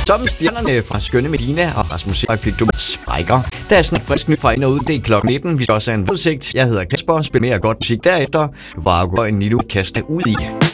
Som stjernerne fra Skønne Medina og Rasmus Sebak fik du med Sprækker. Der er snart frisk nyt fra ind og ud. Det er klokken 19. Vi skal også have en udsigt. Jeg hedder Kasper, spil mere godt musik derefter. Vargo en lille udkast ud i.